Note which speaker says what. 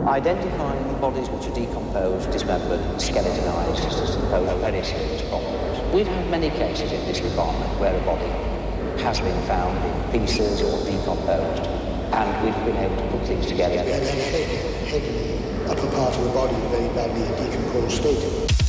Speaker 1: Identifying bodies which are decomposed, dismembered, skeletonized pose very serious problems. We've had many cases in this department where a body has been found in pieces or decomposed, and we've been able to put things together.
Speaker 2: And then head in the upper part of the body, very badly decomposed state.